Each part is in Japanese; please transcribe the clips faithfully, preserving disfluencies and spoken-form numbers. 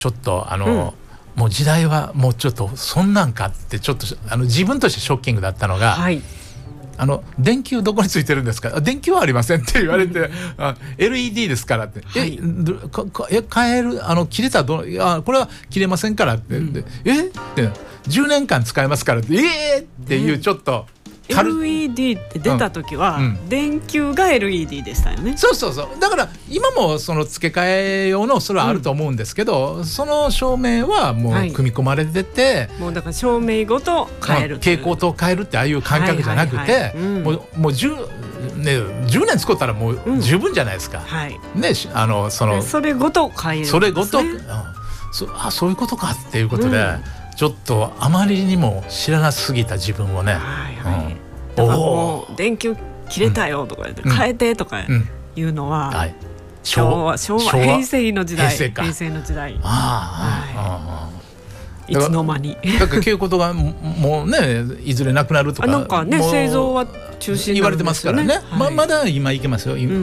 ちょっとあの、うん、もう時代はもうちょっとそんなんかってちょっとあの自分としてショッキングだったのが、はい、あの電球どこについてるんですか、電球はありませんって言われて、うん、あ エルイーディー ですからって、はい、えかかえ変えるあの切れたらどう、いやこれは切れませんからって、うん、でえってじゅうねんかん使えますからってえーっていうちょっと、 うん、エルイーディー って出た時は、うん、電球が エルイーディー でしたよね。 そうそうそう、だから今もその付け替え用のそれはあると思うんですけど、うん、その照明はもう組み込まれてて、はい、 もうだから照明ごと変える、 蛍光灯を変えるってああいう感覚じゃなくて、もうもうじゅうね、じゅうねん使ったらもう十分じゃないですか、うん、はいね、あのそのそれごと変えるんですね。 それごと、うん、そあそういうことかっていうことで、うん、ちょっとあまりにも知らなすぎた自分をね、はいはい、うん、 だからもう電球切れたよとか言って、うん、変えてとかいうのは、うん、はい、昭和昭和平成の時代、平成か、平成の時代、あ、はい、ああいつの間にだから蛍光灯がもうねいずれなくなるとかなんかね製造は中止になるんですよね、言われてますからね、はい、ま, まだ今いけますよ、うんうん、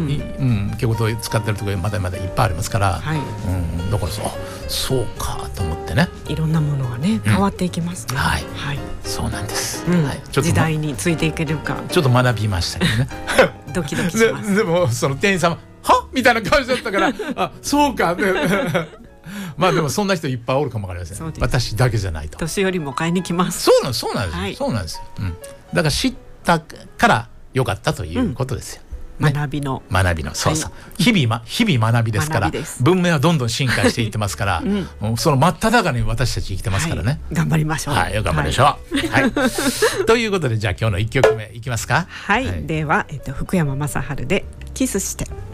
蛍光灯使ってるところまだまだいっぱいありますから、はい、うん、だからそうそうかと思ってね、 いろんなものがね変わっていきますね、うん、はい、はい、 そうなんです、 うん、 はい、 ちょっと時代についていけるかちょっと学びましたけどねドキドキします。 で, でもその店員さんははみたいな感じだったからあそうかまあでもそんな人いっぱいおるかもわかりません、私だけじゃないと。 年寄りも買いに来ます。 そうなんです、そうなんです、はい、そうなんですよ、うん、だから知ったからよかったということですよ、 うん、ね、学びの学びのそうそう、はい、日々、ま、日々学びですから、文明はどんどん進化していってますから、うん、その真っ只中に私たち生きてますからね、はい、 頑張りましょう、 はい、頑張りましょう、はいはい、ということでじゃあ今日のいっきょくめいきますか。 はい、はい、では、えっと、福山雅治でキスして。